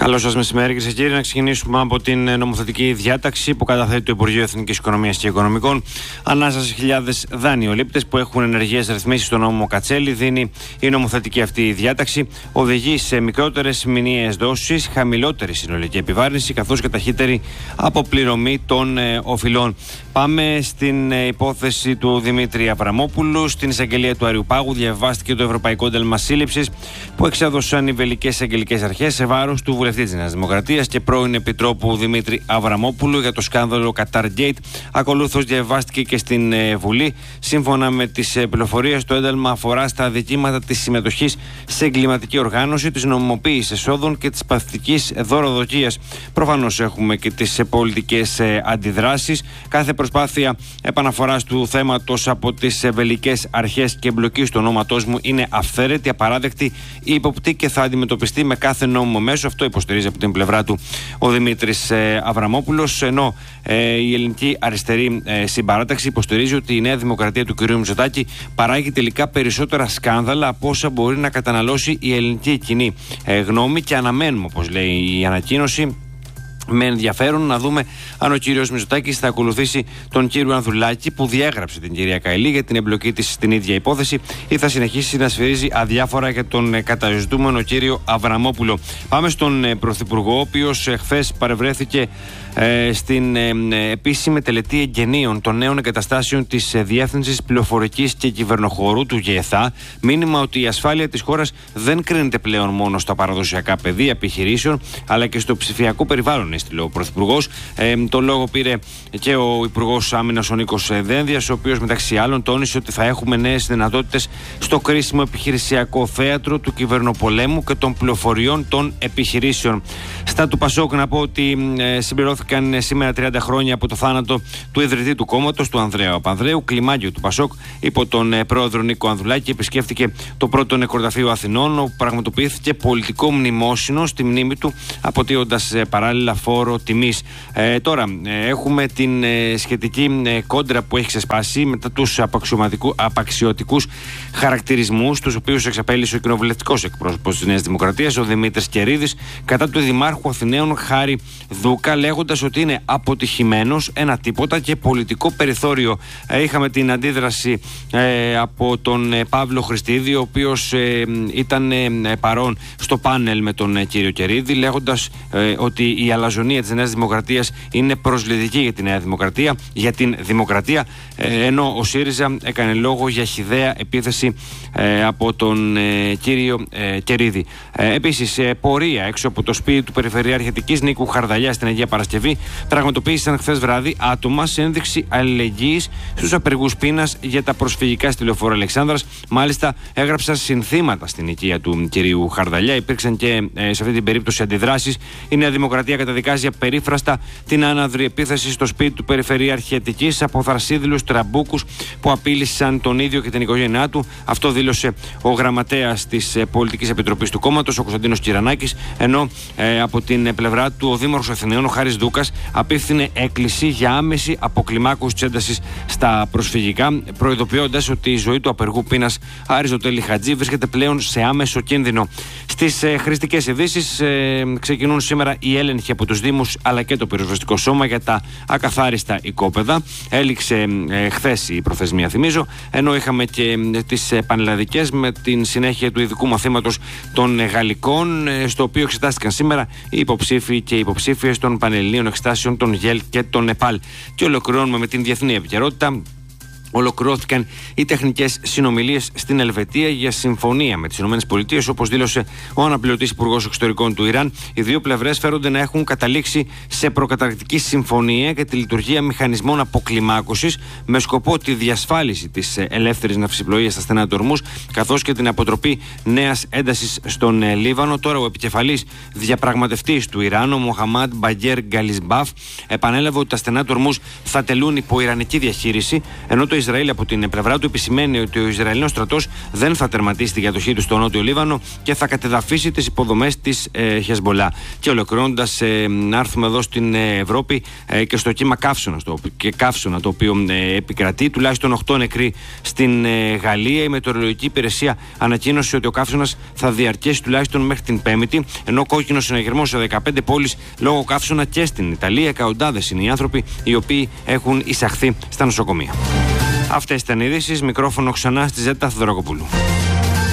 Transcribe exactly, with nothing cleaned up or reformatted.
Καλό σας μεσημέρι, κυρίες και κύριοι. Να ξεκινήσουμε από την νομοθετική διάταξη που καταθέτει το Υπουργείο Εθνικής Οικονομίας και Οικονομικών. Ανάσα σε χιλιάδες δανειολήπτες που έχουν ενεργείες ρυθμίσεις στον νόμο Κατσέλη, δίνει η νομοθετική αυτή διάταξη. Οδηγεί σε μικρότερες μηνιαίες δόσεις, χαμηλότερη συνολική επιβάρυνση καθώς και ταχύτερη αποπληρωμή των ε, οφειλών. Πάμε στην ε, υπόθεση του Δημήτρη Αβραμόπουλου. Στην εισαγγελία του Αριουπάγου διαβάστηκε το Ευρωπαϊκό Ένταλμα Σύλληψης που εξέδωσαν οι βελικές εισαγγελικές αρχές σε βάρος του βουλευτή της Νέας Δημοκρατίας και πρώην Επιτρόπου Δημήτρη Αβραμόπουλου για το σκάνδαλο Qatargate. Ακολούθως διαβάστηκε και στην ε, Βουλή. Σύμφωνα με τις ε, πληροφορίες, το ένταλμα αφορά στα αδικήματα της συμμετοχής σε εγκληματική οργάνωση, της νομιμοποίησης εσόδων και της παθητικής δωροδοκίας. Προφανώς έχουμε και τις ε, πολιτικές ε, αντιδράσεις. Κάθε προσπάθεια επαναφοράς του θέματος από τις βελικές αρχές και εμπλοκή του ονόματός μου είναι αυθαίρετη, απαράδεκτη, ύποπτη και θα αντιμετωπιστεί με κάθε νόμιμο μέσο. Αυτό υποστηρίζει από την πλευρά του ο Δημήτρης ε, Αβραμόπουλος. Ενώ ε, η ελληνική αριστερή ε, συμπαράταξη υποστηρίζει ότι η Νέα Δημοκρατία του κ. Μητσοτάκη παράγει τελικά περισσότερα σκάνδαλα από όσα μπορεί να καταναλώσει η ελληνική κοινή ε, γνώμη και αναμένουμε, όπως λέει η ανακοίνωση, με ενδιαφέρον να δούμε αν ο κύριος Μητσοτάκης θα ακολουθήσει τον κύριο Ανδρουλάκη που διέγραψε την κυρία Καηλή για την εμπλοκή της στην ίδια υπόθεση ή θα συνεχίσει να σφυρίζει αδιάφορα για τον καταζητούμενο κύριο Αβραμόπουλο. Πάμε στον Πρωθυπουργό, ο οποίος χθες παρευρέθηκε ε, στην ε, επίσημη τελετή εγγενείων των νέων εγκαταστάσεων της Διεύθυνσης Πληροφορικής και Κυβερνοχώρου του ΓΕΘΑ. Μήνυμα ότι η ασφάλεια της χώρας δεν κρίνεται πλέον μόνο στα παραδοσιακά πεδία επιχειρήσεων αλλά και στο ψηφιακό περιβάλλον. Έστειλε ο Πρωθυπουργός. Ε, το λόγο πήρε και ο Υπουργός Άμυνας ο Νίκος Δένδιας, ο οποίος μεταξύ άλλων τόνισε ότι θα έχουμε νέες δυνατότητες στο κρίσιμο επιχειρησιακό θέατρο του κυβερνοπολέμου και των πληροφοριών των επιχειρήσεων. Στα του Πασόκ να πω ότι ε, συμπληρώθηκαν σήμερα τριάντα χρόνια από το θάνατο του ιδρυτή του κόμματος, του Ανδρέα Παπανδρέου. Κλιμάκιο του Πασόκ υπό τον ε, πρόεδρο Νίκο Ανδρουλάκη επισκέφθηκε το πρώτο νεκροταφείο Αθηνών, όπου πραγματοποιήθηκε πολιτικό μνημόσυνο στη μνήμη του, αποτείοντας ε, παράλληλα φόρο τιμής. Ε, τώρα ε, έχουμε την ε, σχετική ε, κόντρα που έχει ξεσπάσει μετά τους απαξιωτικούς χαρακτηρισμούς, τους οποίους εξαπέλυσε ο κοινοβουλευτικός εκπρόσωπος της Νέας Δημοκρατίας, ο Δημήτρης Κερίδης, κατά του Δημάρχου Αθηναίων Χάρη Δούκα, λέγοντας ότι είναι αποτυχημένος, ένα τίποτα και πολιτικό περιθώριο. Ε, είχαμε την αντίδραση ε, από τον ε, Παύλο Χριστίδη, ο οποίος ε, ήταν ε, παρόν στο πάνελ με τον ε, κύριο Κερίδη, λέγοντας ε, ότι η αλαζονία της Νέας Δημοκρατίας είναι προσβλητική για τη Νέα Δημοκρατία, για την Δημοκρατία, ε, ενώ ο ΣΥΡΙΖΑ έκανε λόγο για χυδαία επίθεση ε, από τον ε, κύριο ε, Κερίδη. Ε, επίσης, ε, πορεία έξω από το σπίτι του Περιφερειάρχη Αττικής Νίκου Χαρδαλιά στην Αγία Παρασκευή πραγματοποίησαν χθες βράδυ άτομα σε ένδειξη αλληλεγγύης στους απεργούς πείνας για τα προσφυγικά στη Λεωφόρο Αλεξάνδρας. Μάλιστα, έγραψαν συνθήματα στην οικία του κυρίου Χαρδαλιά. Υπήρξαν και ε, σε αυτή την περίπτωση αντιδράσεις. Η Νέα Δημοκρατία καταδικάζει απερίφραστα την άναδρη επίθεση στο σπίτι του Περιφερειάρχη Αττικής από θρασίδηλους τραμπούκους που απείλησαν τον ίδιο και την οικογένειά του. Αυτό δήλωσε ο γραμματέας της ε, Πολιτικής Επιτροπής του κόμματος, ο Κωνσταντίνος Κυρανάκης, ενώ ε, από την πλευρά του ο Δήμαρχος Αθηναίων, ο Χάρης Δούκας, απίφθινε έκκληση για άμεση αποκλιμάκωση της έντασης στα προσφυγικά, προειδοποιώντας ότι η ζωή του απεργού πείνας Αριστοτέλη Χατζή βρίσκεται πλέον σε άμεσο κίνδυνο. Στις ε, χρηστικές ειδήσεις ε, ξεκινούν σήμερα οι έλεγχοι από τους Δήμους αλλά και το πυροσβεστικό σώμα για τα ακαθάριστα οικόπεδα. Έληξε ε, χθες η προθεσμία, θυμίζω, ενώ είχαμε και ε, τις ε, πανελλαδικές με την συνέχεια του ειδικού μαθήματος των ε, γαλλικών, ε, στο οποίο εξετάστηκαν σήμερα οι υποψήφοι και οι υποψήφιες των πανελληνίων εξετάσεων των ΓΕΛ και των ΕΠΑΛ. Και ολοκληρώνουμε με την διεθνή επικαιρότητα. Ολοκληρώθηκαν οι τεχνικές συνομιλίες στην Ελβετία για συμφωνία με τις ΗΠΑ, όπως δήλωσε ο αναπληρωτής υπουργός εξωτερικών του Ιράν. Οι δύο πλευρές φέρονται να έχουν καταλήξει σε προκαταρκτική συμφωνία για τη λειτουργία μηχανισμών αποκλιμάκωσης με σκοπό τη διασφάλιση της ελεύθερης ναυσιπλοείας στα στενά του Ορμούζ, καθώς και την αποτροπή νέας έντασης στον Λίβανο. Τώρα, ο επικεφαλής διαπραγματευτής του Ιράν, ο Μοχαμάντ Μπαγκέρ Γκαλισμπάφ, επανέλαβε ότι τα στενά του Ορμούζ θα τελούν υπό ιρανική διαχείριση, ενώ το Ισραήλ από την πλευρά του επισημαίνει ότι ο Ισραηλινός στρατός δεν θα τερματίσει τη διαδοχή του στο Νότιο Λίβανο και θα κατεδαφίσει τις υποδομές της ε, Χεσμολά. Και ολοκληρώνοντας, ε, να έρθουμε εδώ στην Ευρώπη ε, και στο κύμα καύσωνα, το, και καύσωνα το οποίο ε, επικρατεί. Τουλάχιστον οκτώ νεκροί στην ε, Γαλλία. Η Μετεωρολογική Υπηρεσία ανακοίνωσε ότι ο καύσωνας θα διαρκέσει τουλάχιστον μέχρι την Πέμπτη, ενώ κόκκινο συναγερμό σε δεκαπέντε πόλεις λόγω καύσωνα και στην Ιταλία. Εκατοντάδες είναι οι άνθρωποι οι οποίοι έχουν εισαχθεί στα νοσοκομεία. Αυτές ήταν οι ειδήσεις. Μικρόφωνο ξανά στη Ζέτα Θεοδωρακοπούλου.